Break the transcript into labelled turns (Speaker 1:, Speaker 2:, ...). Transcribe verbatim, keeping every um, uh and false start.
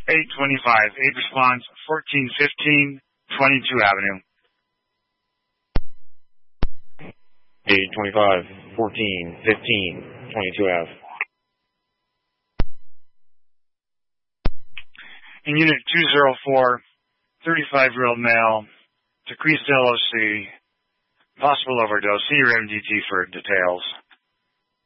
Speaker 1: eight twenty-five, eight response, fourteen fifteen, twenty-two Avenue.
Speaker 2: eight twenty-five, fourteen fifteen, twenty-two Ave.
Speaker 1: In Unit two oh four, thirty-five-year-old male, decreased L O C, possible overdose. See your M D T for details.